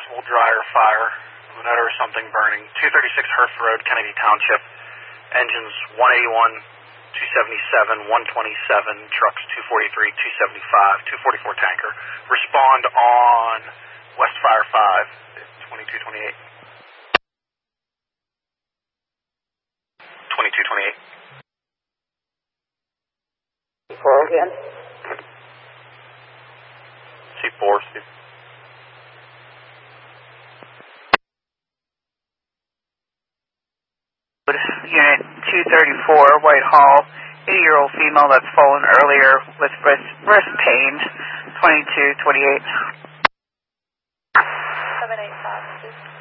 possible dryer fire, Lunetta or something burning. 236 Hearth Road, Kennedy Township. Engines 181, 277, 127, trucks 243, 275, 244 tanker. Respond on West Fire 5, 2228. 2228. C4 again. C4, Steve. Unit 234, Whitehall, 80-year-old female that's fallen earlier with wrist pain, 2228. 785, please.